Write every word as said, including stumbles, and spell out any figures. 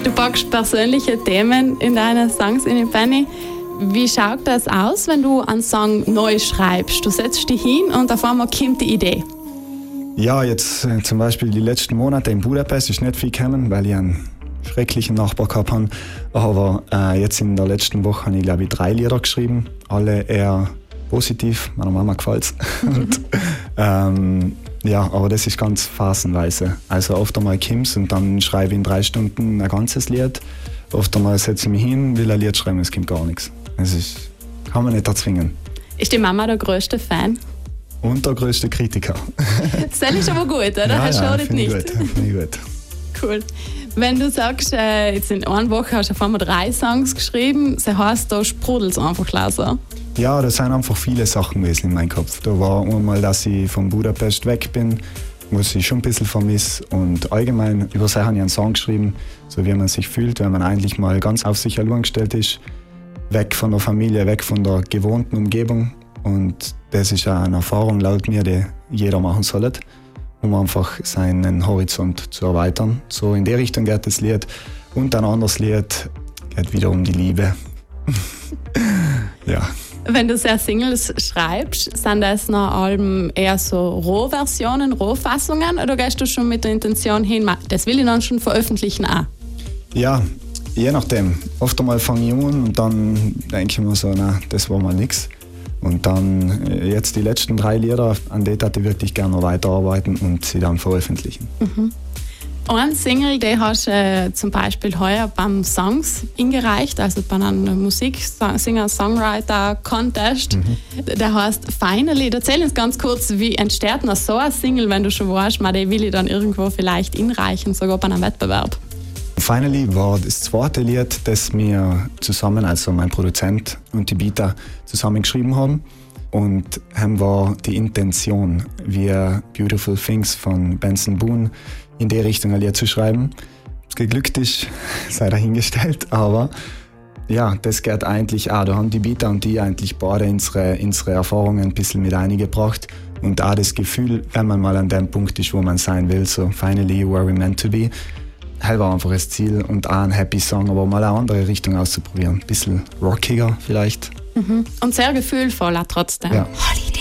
Du packst persönliche Themen in deine Songs in die Penny. Wie schaut das aus, wenn du einen Song neu schreibst? Du setzt dich hin und auf einmal kommt die Idee. Ja, jetzt äh, zum Beispiel die letzten Monate in Budapest ist nicht viel gekommen, weil ich einen schrecklichen Nachbar gehabt habe. Aber äh, jetzt in der letzten Woche habe ich, glaube ich, drei Lieder geschrieben. Alle eher positiv. Meiner Mama gefällt es. ähm, ja, aber das ist ganz phasenweise. Also oft einmal kommt's und dann schreibe ich in drei Stunden ein ganzes Lied. Oft einmal setze ich mich hin, will ein Lied schreiben, es kommt gar nichts. Das ist, kann man nicht erzwingen. Ist die Mama der größte Fan? Und der größte Kritiker. Das ist aber gut, oder? Ja, Das ja, schadet nicht. Gut, finde ich gut. Cool. Wenn du sagst, äh, jetzt in einer Woche hast du auf einmal drei Songs geschrieben, das heisst, da sprudelt es einfach langsam. Ja, das sind einfach viele Sachen gewesen in meinem Kopf. Da war einmal, dass ich von Budapest weg bin, was ich schon ein bisschen vermisse. Und allgemein über sich habe ich einen Song geschrieben, so wie man sich fühlt, wenn man eigentlich mal ganz auf sich allein gestellt ist. Weg von der Familie, weg von der gewohnten Umgebung. Und das ist auch eine Erfahrung laut mir, die jeder machen sollte, um einfach seinen Horizont zu erweitern. So in die Richtung geht das Lied. Und ein anderes Lied geht wieder um die Liebe. Ja. Wenn du sehr Singles schreibst, sind das noch Alben eher so Rohversionen, Rohfassungen, oder gehst du schon mit der Intention hin, das will ich dann schon veröffentlichen auch? Ja, je nachdem. Oft einmal fange ich an und dann denke ich mir so, na, das war mal nix. Und dann jetzt die letzten drei Lieder, an denen hätte ich wirklich gerne noch weiterarbeiten und sie dann veröffentlichen. Mhm. Ein Single, den hast du äh, zum Beispiel heuer beim Songs eingereicht, also bei einem Musik-Singer-Songwriter-Contest. Mhm. Der heißt Finally. Erzähl uns ganz kurz, wie entsteht noch so ein Single, wenn du schon weißt, man, den will ich dann irgendwo vielleicht einreichen, sogar bei einem Wettbewerb? Finally war das zweite Lied, das wir zusammen, also mein Produzent und die Bita, zusammen geschrieben haben. Und haben war die Intention, wie Beautiful Things von Benson Boone in die Richtung ein Lied zu schreiben. Es geglückt ist, sei dahingestellt, aber ja, das geht eigentlich auch. Da haben die Bita und die eigentlich beide unsere, unsere Erfahrungen ein bisschen mit eingebracht und auch das Gefühl, wenn man mal an dem Punkt ist, wo man sein will, so finally where we meant to be. Das war einfach das Ziel und auch ein Happy Song, aber mal eine andere Richtung auszuprobieren. Ein bisschen rockiger vielleicht. Mhm. Und sehr gefühlvoller trotzdem. Ja.